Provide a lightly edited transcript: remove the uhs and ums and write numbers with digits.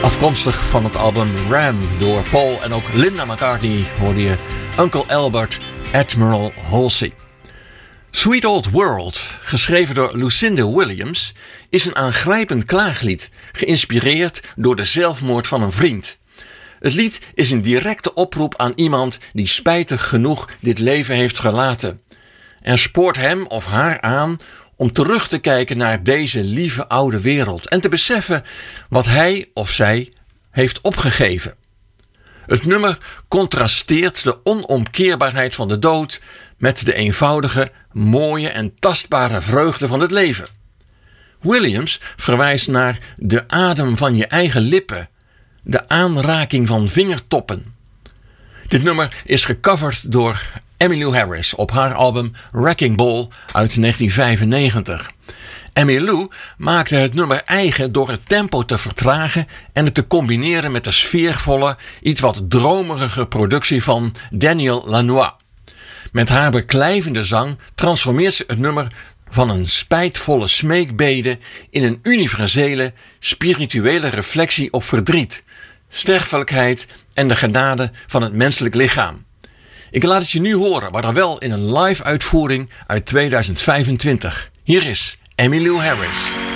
Afkomstig van het album Ram door Paul en ook Linda McCartney hoorde je Uncle Albert, Admiral Halsey. Sweet Old World, geschreven door Lucinda Williams, is een aangrijpend klaaglied, geïnspireerd door de zelfmoord van een vriend. Het lied is een directe oproep aan iemand die spijtig genoeg dit leven heeft gelaten en spoort hem of haar aan om terug te kijken naar deze lieve oude wereld en te beseffen wat hij of zij heeft opgegeven. Het nummer contrasteert de onomkeerbaarheid van de dood met de eenvoudige, mooie en tastbare vreugde van het leven. Williams verwijst naar de adem van je eigen lippen, de aanraking van vingertoppen. Dit nummer is gecoverd door Emmylou Harris op haar album Wrecking Ball uit 1995. Emmylou maakte het nummer eigen door het tempo te vertragen en het te combineren met de sfeervolle, iets wat dromerige productie van Daniel Lanois. Met haar beklijvende zang transformeert ze het nummer van een spijtvolle smeekbede in een universele, spirituele reflectie op verdriet, sterfelijkheid en de genade van het menselijk lichaam. Ik laat het je nu horen, maar dan wel in een live uitvoering uit 2025. Hier is Emmylou Harris.